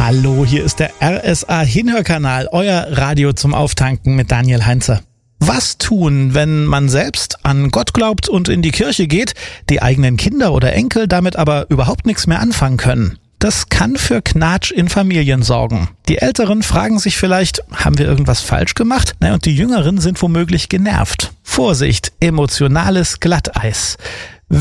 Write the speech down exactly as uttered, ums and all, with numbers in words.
Hallo, hier ist der R S A Hinhörkanal, euer Radio zum Auftanken mit Daniel Heinze. Was tun, wenn man selbst an Gott glaubt und in die Kirche geht, die eigenen Kinder oder Enkel damit aber überhaupt nichts mehr anfangen können? Das kann für Knatsch in Familien sorgen. Die Älteren fragen sich vielleicht, haben wir irgendwas falsch gemacht? Na, und die Jüngeren sind womöglich genervt. Vorsicht, emotionales Glatteis.